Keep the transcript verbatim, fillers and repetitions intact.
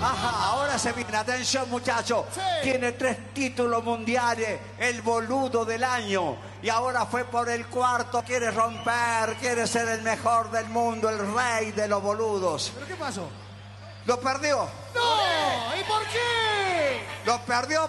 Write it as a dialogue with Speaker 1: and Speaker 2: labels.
Speaker 1: Ajá, ahora se viene. Atención, muchachos.
Speaker 2: Sí.
Speaker 1: Tiene tres títulos mundiales, el boludo del año. Y ahora fue por el cuarto. Quiere romper, quiere ser el mejor del mundo, el rey de los boludos.
Speaker 2: ¿Pero qué pasó?
Speaker 1: Lo perdió.
Speaker 2: ¡No! ¿Y por qué?
Speaker 1: Lo perdió